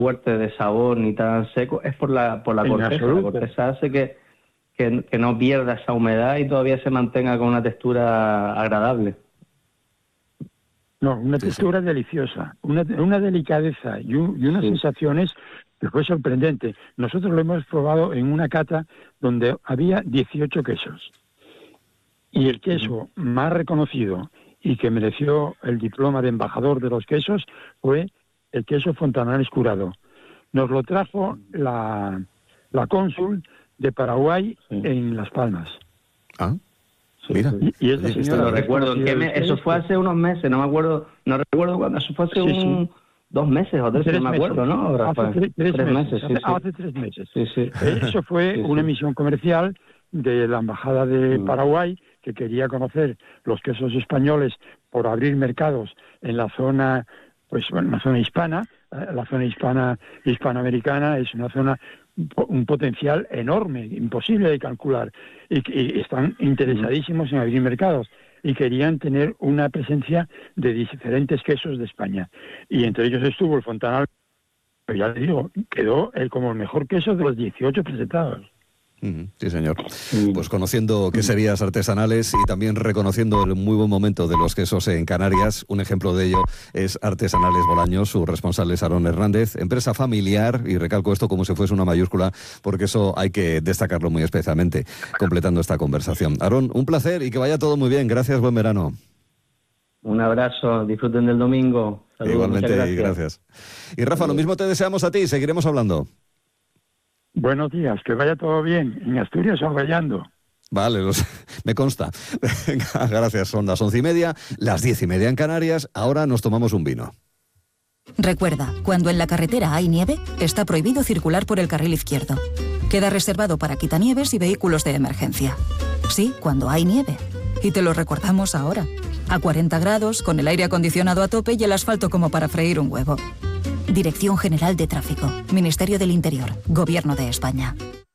fuerte de sabor ni tan seco, es por la corteza. La corteza hace que no pierda esa humedad y todavía se mantenga con una textura agradable. No, una textura deliciosa, una delicadeza y unas sensaciones que fue sorprendente. Nosotros lo hemos probado en una cata donde había 18 quesos. Y el queso más reconocido y que mereció el diploma de embajador de los quesos fue el queso Fontanales curado. Nos lo trajo la cónsul de Paraguay en Las Palmas. Ah, mira. Y es la señora, lo recuerdo. Eso fue hace unos meses, no recuerdo cuándo. Eso fue hace 2 meses o 3, no me acuerdo, ¿no? Hace 3 meses. Hace 3 meses. Eso fue una misión comercial de la embajada de Paraguay, que quería conocer los quesos españoles por abrir mercados en la zona, la zona hispana. La zona hispanoamericana es una zona, un potencial enorme, imposible de calcular, y están interesadísimos en abrir mercados y querían tener una presencia de diferentes quesos de España, y entre ellos estuvo el Fontanal, pero ya les digo, quedó como el mejor queso de los 18 presentados. Sí, señor. Pues conociendo queserías artesanales y también reconociendo el muy buen momento de los quesos en Canarias, un ejemplo de ello es Artesanales Bolaños. Su responsable es Aarón Hernández, empresa familiar, y recalco esto como si fuese una mayúscula, porque eso hay que destacarlo muy especialmente, completando esta conversación. Aarón, un placer y que vaya todo muy bien. Gracias, buen verano. Un abrazo, disfruten del domingo. Saludos. Igualmente, gracias. Y Rafa, lo mismo te deseamos a ti, seguiremos hablando. Buenos días, que vaya todo bien. En Asturias orellando. Vale, me consta. Venga, gracias. Son las 11:30, las 10:30 en Canarias. Ahora nos tomamos un vino. Recuerda, cuando en la carretera hay nieve, está prohibido circular por el carril izquierdo. Queda reservado para quitanieves y vehículos de emergencia. Sí, cuando hay nieve. Y te lo recordamos ahora. A 40 grados, con el aire acondicionado a tope y el asfalto como para freír un huevo. Dirección General de Tráfico, Ministerio del Interior, Gobierno de España.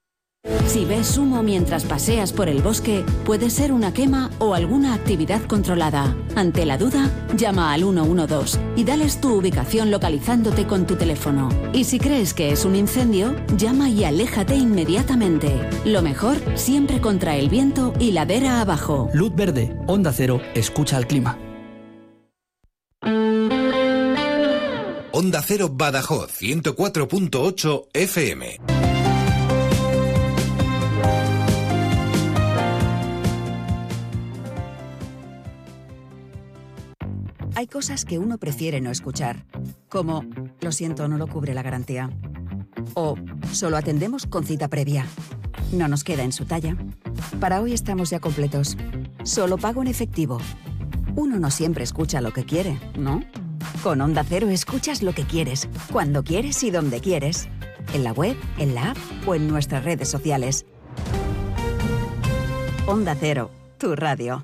Si ves humo mientras paseas por el bosque, puede ser una quema o alguna actividad controlada. Ante la duda, llama al 112 y dales tu ubicación localizándote con tu teléfono. Y si crees que es un incendio, llama y aléjate inmediatamente. Lo mejor, siempre contra el viento y ladera abajo. Luz verde, Onda Cero, escucha al clima. Onda Cero Badajoz, 104.8 FM. Hay cosas que uno prefiere no escuchar, como lo siento, no lo cubre la garantía, o solo atendemos con cita previa. No nos queda en su talla. Para hoy estamos ya completos. Solo pago en efectivo. Uno no siempre escucha lo que quiere, ¿no? Con Onda Cero escuchas lo que quieres, cuando quieres y donde quieres. En la web, en la app o en nuestras redes sociales. Onda Cero, tu radio.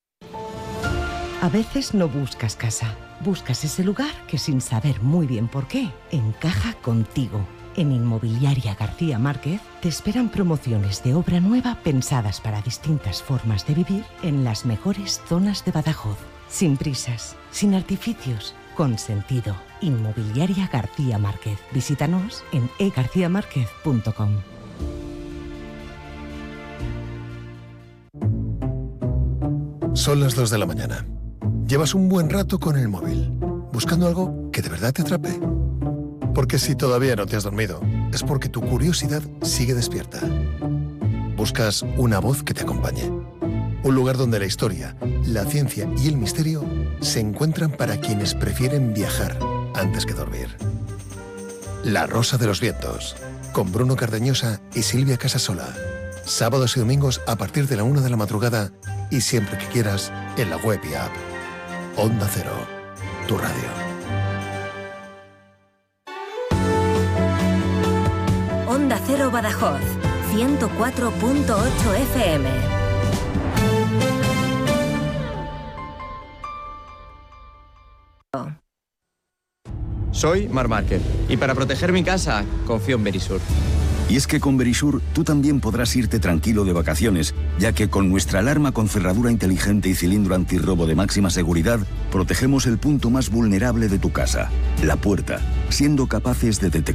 A veces no buscas casa, buscas ese lugar que sin saber muy bien por qué, encaja contigo. En Inmobiliaria García Márquez te esperan promociones de obra nueva pensadas para distintas formas de vivir en las mejores zonas de Badajoz. Sin prisas, sin artificios, con sentido. Inmobiliaria García Márquez. Visítanos en egarciamarquez.com. Son las 2 de la mañana. Llevas un buen rato con el móvil, buscando algo que de verdad te atrape. Porque si todavía no te has dormido, es porque tu curiosidad sigue despierta. Buscas una voz que te acompañe. Un lugar donde la historia, la ciencia y el misterio se encuentran para quienes prefieren viajar antes que dormir. La Rosa de los Vientos, con Bruno Cardeñosa y Silvia Casasola. Sábados y domingos a partir de la 1 de la madrugada y siempre que quieras en la web y app. Onda Cero, tu radio. Onda Cero Badajoz, 104.8 FM. Soy Mar Márquez y para proteger mi casa confío en Verisur. Y es que con Verisur tú también podrás irte tranquilo de vacaciones, ya que con nuestra alarma con cerradura inteligente y cilindro antirrobo de máxima seguridad, protegemos el punto más vulnerable de tu casa, la puerta, siendo capaces de detectar